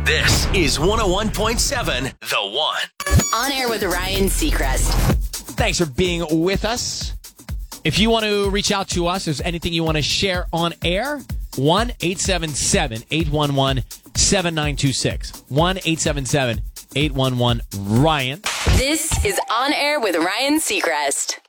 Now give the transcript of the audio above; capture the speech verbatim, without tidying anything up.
This is one oh one point seven The One. On Air with Ryan Seacrest. Thanks for being with us. If you want to reach out to us, if there's anything you want to share on air, one eight seven seven, eight one one, seven nine two six. one eight seven seven, eight one one, Ryan. This is On Air with Ryan Seacrest.